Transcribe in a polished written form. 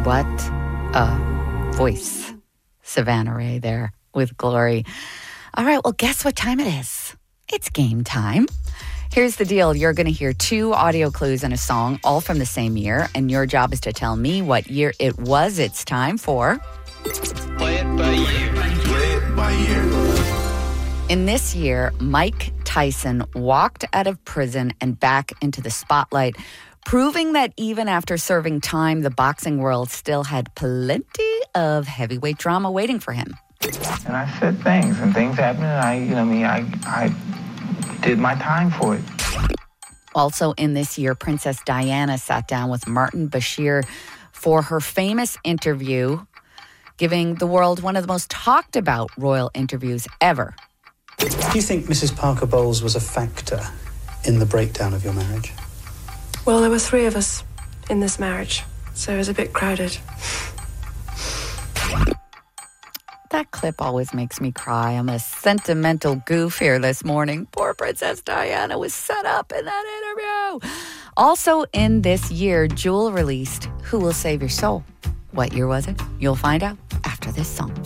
What a voice. Savannah Ray there with Glory. All right, well, guess what time it is? It's game time. Here's the deal. You're going to hear 2 audio clues and a song, all from the same year, and your job is to tell me what year it was. It's time for... Play it by year. Play it by year. In this year, Mike Tyson walked out of prison and back into the spotlight, proving that even after serving time, the boxing world still had plenty of heavyweight drama waiting for him. And I said things, and things happened, and I did my time for it. Also in this year, Princess Diana sat down with Martin Bashir for her famous interview, giving the world one of the most talked about royal interviews ever. Do you think Mrs. Parker Bowles was a factor in the breakdown of your marriage? Well, there were 3 of us in this marriage, so it was a bit crowded. That clip always makes me cry. I'm a sentimental goof here this morning. Poor Princess Diana was set up in that interview. Also in this year, Jewel released Who Will Save Your Soul. What year was it? You'll find out after this song.